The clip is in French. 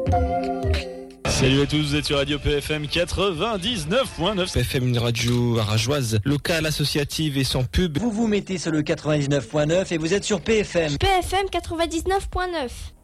Salut à tous, vous êtes sur Radio PFM 99.9. PFM, une radio arageoise, locale, associative et sans pub. Vous vous mettez sur le 99.9 et vous êtes sur PFM. PFM 99.9.